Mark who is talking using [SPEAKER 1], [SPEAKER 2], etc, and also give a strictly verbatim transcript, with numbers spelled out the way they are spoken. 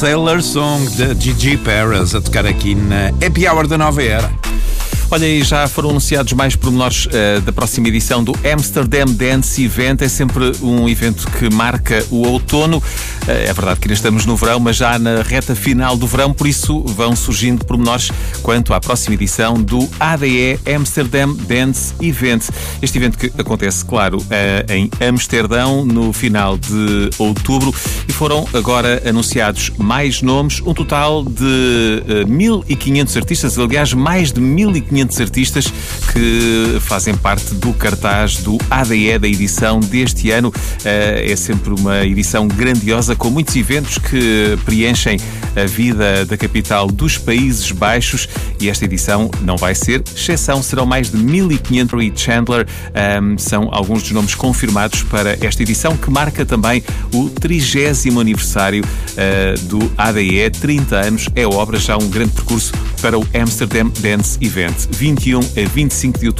[SPEAKER 1] Sailor Song de Gigi Perez a tocar aqui na Happy Hour da Nova Era.
[SPEAKER 2] Olha, e já foram anunciados mais pormenores uh, da próxima edição do Amsterdam Dance Event. É sempre um evento que marca o outono. Uh, é verdade que ainda estamos no verão, mas já na reta final do verão, por isso vão surgindo pormenores quanto à próxima edição do A D E Amsterdam Dance Event. Este evento que acontece, claro, uh, em Amsterdão no final de outubro, e foram agora anunciados mais nomes, um total de uh, mil e quinhentos artistas, aliás, mais de mil e quinhentos artistas que fazem parte do cartaz do A D E da edição deste ano. É sempre uma edição grandiosa, com muitos eventos que preenchem a vida da capital dos Países Baixos, e esta edição não vai ser exceção. Serão mais de mil e quinhentos. E Chandler um, são alguns dos nomes confirmados para esta edição, que marca também o trigésimo aniversário uh, do A D E. trinta anos é obra, já um grande percurso para o Amsterdam Dance Event. vinte e um a vinte e cinco de outubro.